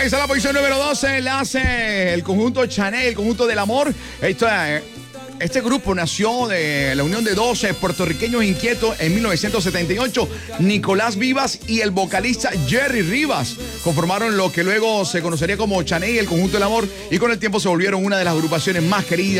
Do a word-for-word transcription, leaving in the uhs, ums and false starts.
está la posición número doce, la hace el conjunto Chanel, el conjunto del amor. Esto, eh, este grupo nació de la unión de doce puertorriqueños inquietos en mil novecientos setenta y ocho. Nicolás Vivas y el vocalista Jerry Rivas conformaron lo que luego se conocería como Chanel, el conjunto del amor, y con el tiempo se volvieron una de las agrupaciones más queridas